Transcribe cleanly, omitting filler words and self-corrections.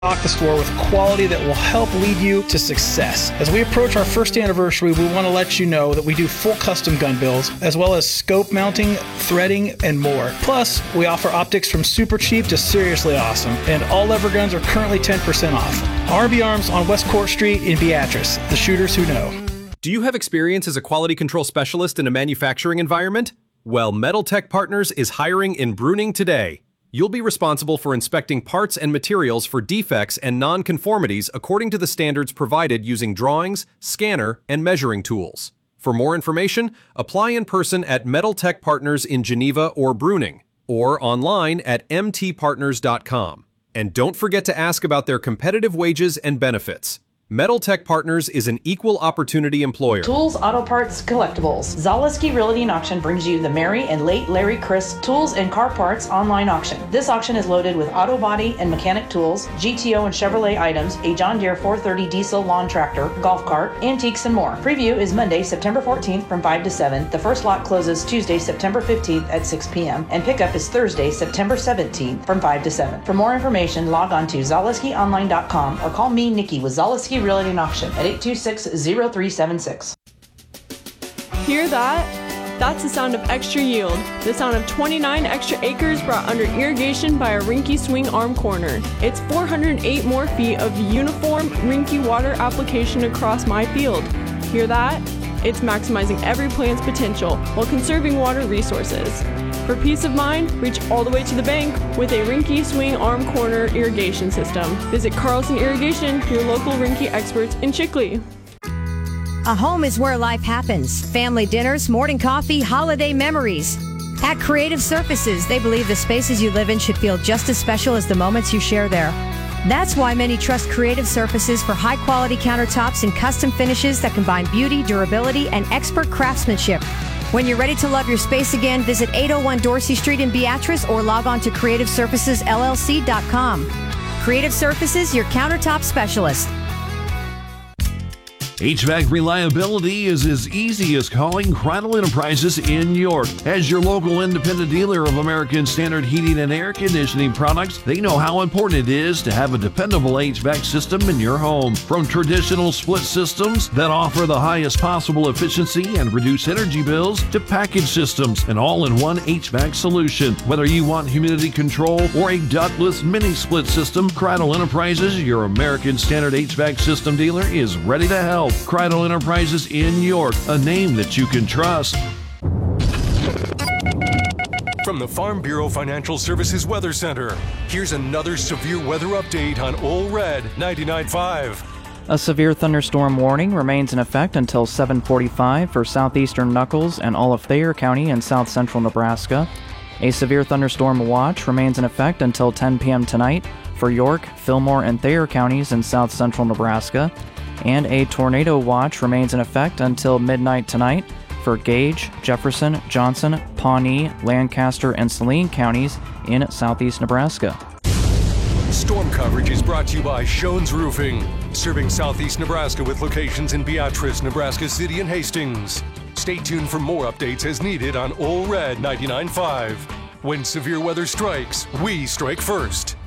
Stock the store with quality that will help lead you to success. As we approach our first anniversary, we want to let you know that we do full custom gun builds, as well as scope mounting, threading, and more. Plus, we offer optics from super cheap to seriously awesome, and all lever guns are currently 10% off. RB Arms on West Court Street in Beatrice, the shooters who know. Do you have experience as a quality control specialist in a manufacturing environment? Well, Metal Tech Partners is hiring in Bruning today. You'll be responsible for inspecting parts and materials for defects and non-conformities according to the standards provided using drawings, scanner, and measuring tools. For more information, apply in person at Metal Tech Partners in Geneva or Bruning, or online at mtpartners.com. And don't forget to ask about their competitive wages and benefits. Metal Tech Partners is an equal opportunity employer. Tools, auto parts, collectibles. Zaleski Realty and Auction brings you the Mary and late Larry Chris Tools and Car Parts online auction. This auction is loaded with auto body and mechanic tools, GTO and Chevrolet items, a John Deere 430 diesel lawn tractor, golf cart, antiques, and more. Preview is Monday, September 14th from 5 to 7. The first lot closes Tuesday, September 15th at 6 p.m. and pickup is Thursday, September 17th from 5 to 7. For more information, log on to ZaleskiOnline.com or call me, Nikki, with Zaleski Realty and Auction at 826-0376. Hear that? That's the sound of extra yield. The sound of 29 extra acres brought under irrigation by a Rinky Swing Arm Corner. It's 408 more feet of uniform Rinky water application across my field. Hear that? It's maximizing every plant's potential while conserving water resources. For peace of mind, reach all the way to the bank with a Rinky Swing Arm Corner irrigation system. Visit Carlson Irrigation, your local Rinky experts in Chicley. A home is where life happens. Family dinners, morning coffee, holiday memories. At Creative Surfaces, they believe the spaces you live in should feel just as special as the moments you share there. That's why many trust Creative Surfaces for high-quality countertops and custom finishes that combine beauty, durability, and expert craftsmanship. When you're ready to love your space again, visit 801 Dorsey Street in Beatrice or log on to CreativeSurfacesLLC.com. Creative Surfaces, your countertop specialist. HVAC reliability is as easy as calling Cradle Enterprises in York. As your local independent dealer of American Standard heating and air conditioning products, they know how important it is to have a dependable HVAC system in your home. From traditional split systems that offer the highest possible efficiency and reduce energy bills to package systems, an all-in-one HVAC solution. Whether you want humidity control or a ductless mini split system, Cradle Enterprises, your American Standard HVAC system dealer, is ready to help. Cradle Enterprises in York, a name that you can trust. From the Farm Bureau Financial Services Weather Center, here's another severe weather update on Ole Red 99.5. A severe thunderstorm warning remains in effect until 7:45 for southeastern Nuckolls and all of Thayer County in south central Nebraska. A severe thunderstorm watch remains in effect until 10 p.m. tonight for York, Fillmore, and Thayer counties in south central Nebraska. And a tornado watch remains in effect until midnight tonight for Gage, Jefferson, Johnson, Pawnee, Lancaster, and Saline counties in southeast Nebraska. Storm coverage is brought to you by Shones Roofing, serving southeast Nebraska with locations in Beatrice, Nebraska City, and Hastings. Stay tuned for more updates as needed on Ole Red 99.5. When severe weather strikes, we strike first.